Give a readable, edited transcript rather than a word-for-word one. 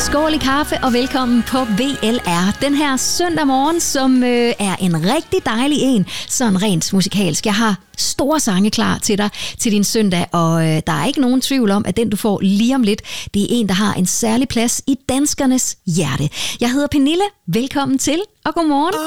Skål i kaffe og velkommen på VLR. Den her søndag morgen, som er en rigtig dejlig en, sådan rent musikalsk. Jeg har store sange klar til dig til din søndag, og der er ikke nogen tvivl om, at den du får lige om lidt, det er en, der har en særlig plads i danskernes hjerte. Jeg hedder Pernille. Velkommen til, og godmorgen.